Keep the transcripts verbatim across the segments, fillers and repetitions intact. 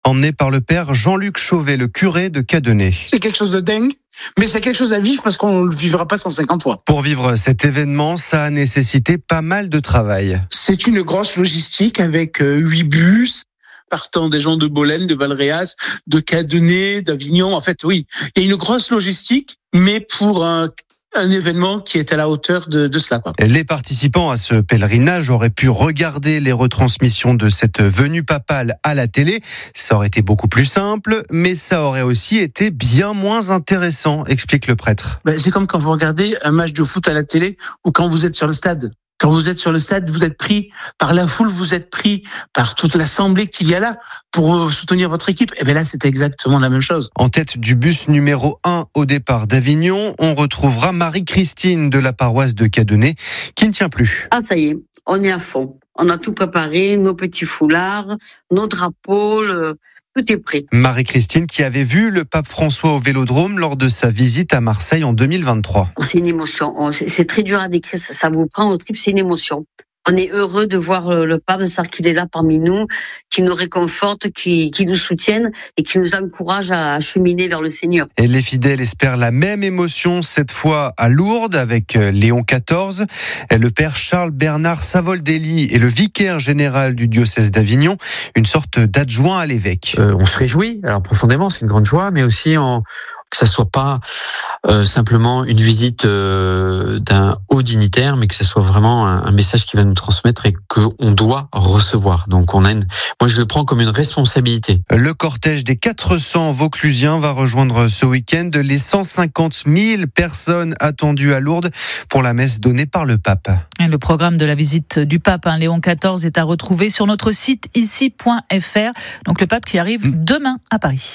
Emmené par le père Jean-Luc Chauvet, le curé de Cadenet. C'est quelque chose de dingue, mais c'est quelque chose à vivre parce qu'on ne le vivra pas cent cinquante fois. Pour vivre cet événement, ça a nécessité pas mal de travail. C'est une grosse logistique avec huit bus, partant des gens de Bolène, de Valréas, de Cadenet, d'Avignon. En fait, oui, il y a une grosse logistique, mais pour un... un événement qui est à la hauteur de, de cela, quoi. Les participants à ce pèlerinage auraient pu regarder les retransmissions de cette venue papale à la télé. Ça aurait été beaucoup plus simple, mais ça aurait aussi été bien moins intéressant, explique le prêtre. Ben, c'est comme quand vous regardez un match de foot à la télé ou quand vous êtes sur le stade. Quand vous êtes sur le stade, vous êtes pris par la foule, vous êtes pris par toute l'assemblée qu'il y a là pour soutenir votre équipe. Et bien là, c'est exactement la même chose. En tête du bus numéro un au départ d'Avignon, on retrouvera Marie-Christine de la paroisse de Cadenet qui ne tient plus. Ah, ça y est, on est à fond. On a tout préparé, nos petits foulards, nos drapeaux, le... tout est prêt. Marie-Christine qui avait vu le pape François au Vélodrome lors de sa visite à Marseille en deux mille vingt-trois. C'est une émotion. C'est très dur à décrire. Ça vous prend au trip, c'est une émotion. On est heureux de voir le pape, de savoir qu'il est là parmi nous, qui nous réconforte, qui, qui nous soutienne et qui nous encourage à cheminer vers le Seigneur. Et les fidèles espèrent la même émotion cette fois à Lourdes avec Léon quatorze. Le père Charles Bernard Savoldelli est le vicaire général du diocèse d'Avignon, une sorte d'adjoint à l'évêque. Euh, on se réjouit, alors profondément, c'est une grande joie, mais aussi en, que ça soit pas euh, simplement une visite euh, d'un haut dignitaire, mais que ça soit vraiment un, un message qui va nous transmettre et qu'on doit recevoir. Donc on a une, moi je le prends comme une responsabilité. Le cortège des quatre cents Vauclusiens va rejoindre ce week-end les cent cinquante mille personnes attendues à Lourdes pour la messe donnée par le pape. Le programme de la visite du pape, hein, Léon quatorze, est à retrouver sur notre site ici point f r. Donc le pape qui arrive mmh. demain à Paris.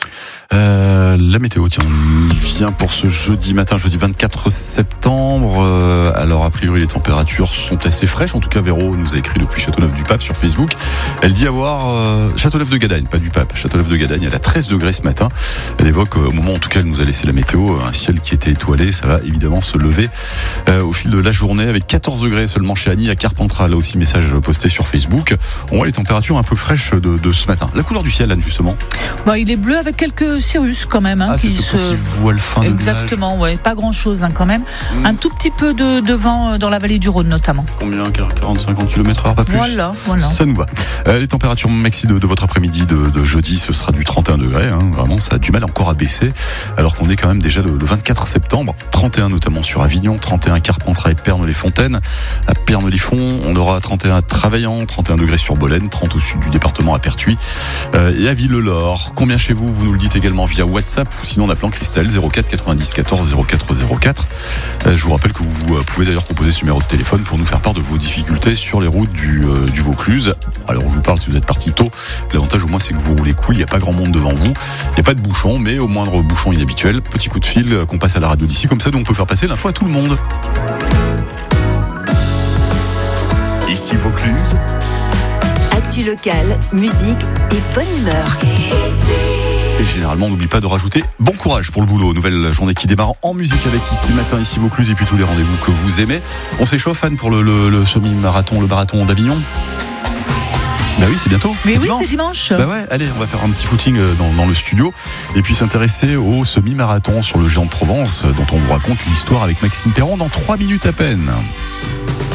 Euh, la météo, tiens, on y vient pour ce jeudi matin, jeudi vingt-quatre septembre. Euh, alors a priori les températures sont assez fraîches. En tout cas, Véro nous a écrit depuis Châteauneuf-du-Pape sur Facebook. Elle dit avoir euh, Châteauneuf-de-Gadagne, pas du Pape. Châteauneuf-de-Gadagne, elle a treize degrés ce matin. Elle évoque euh, au moment en tout cas elle nous a laissé la météo, un ciel qui était étoilé. Ça va évidemment se lever euh, au fil de la journée avec quatorze degrés seulement chez Annie à Carpentras. Là aussi message posté sur Facebook. On voit les températures un peu fraîches de, de ce matin. La couleur du ciel, Anne, justement. Bah, il est bleu avec quelques cirrus quand même. Hein, ah, qui c'est se... ce petit voile fin de Exactement, ouais, pas grand chose hein, quand même. Mmh. Un tout petit peu de, de vent dans la vallée du Rhône notamment. Combien? quarante à cinquante kilomètres heure, pas plus. Voilà, voilà. Ça nous va. Euh, les températures maxi de, de votre après-midi de, de jeudi, ce sera du trente et un degrés. Hein, vraiment, ça a du mal encore à baisser. Alors qu'on est quand même déjà le, le vingt-quatre septembre. trente et un notamment sur Avignon, trente et un à Carpentras et Pernes-les-Fontaines. À Pernes-les-Fonds, on aura trente et un à Travaillant, trente et un degrés sur Bolène, trente au sud du département à Pertuis. Euh, et à Villelor. Combien chez vous? Vous nous le dites également via WhatsApp ou sinon en appelant Christelle zéro quatre quatre-vingt-dix quatorze zéro quatre zéro quatre. Euh, je vous rappelle que vous, vous pouvez d'ailleurs composer ce numéro de téléphone pour nous faire part de vos difficultés sur les routes du, euh, du Vaucluse. Alors je vous parle si vous êtes parti tôt. L'avantage au moins c'est que vous roulez cool, il n'y a pas grand monde devant vous. Il n'y a pas de bouchon, mais au moindre bouchon inhabituel, petit coup de fil euh, qu'on passe à la radio d'ici. Comme ça, donc on peut faire passer l'info à tout le monde. Ici Vaucluse. Actu locale, musique et bonne humeur. Et généralement, on n'oublie pas de rajouter bon courage pour le boulot. Nouvelle journée qui démarre en musique avec Ici Matin, Ici Vaucluse et puis tous les rendez-vous que vous aimez. On s'échauffe, Anne, pour le, le, le semi-marathon, le marathon d'Avignon. Bah oui, c'est bientôt. Mais c'est oui, dimanche. c'est dimanche. Bah ouais, allez, on va faire un petit footing dans, dans le studio et puis s'intéresser au semi-marathon sur le Géant de Provence dont on vous raconte l'histoire avec Maxime Perron dans trois minutes à peine.